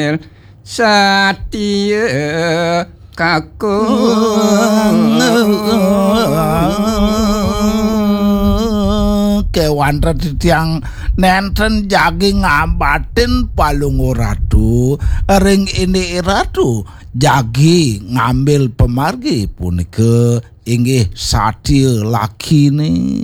Satya kakung kewan tiang nenten jagi ngambatin palungu ratu ring ini ratu jagi ngambil pemargi punika inggih Satya laki nih